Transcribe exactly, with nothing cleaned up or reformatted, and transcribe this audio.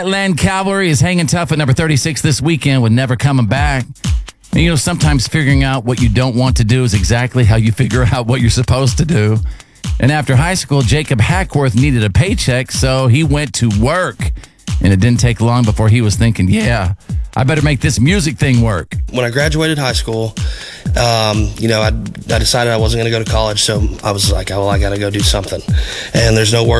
Flatland Cavalry is hanging tough at number thirty-six this weekend with Never Coming Back. And, you know, sometimes figuring out what you don't want to do is exactly how you figure out what you're supposed to do. And after high school, Jacob Hackworth needed a paycheck, so he went to work. And it didn't take long before he was thinking, yeah, I better make this music thing work. When I graduated high school, um, you know, I, I decided I wasn't going to go to college, so I was like, oh, well, I got to go do something. And there's no work